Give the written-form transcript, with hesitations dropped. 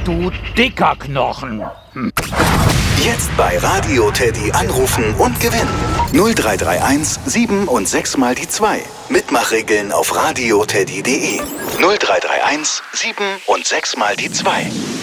du dicker Knochen. Jetzt bei Radio Teddy anrufen und gewinnen. 0331 7 und 6 mal die 2. Mitmachregeln auf radioteddy.de. 0331 7 und 6 mal die 2.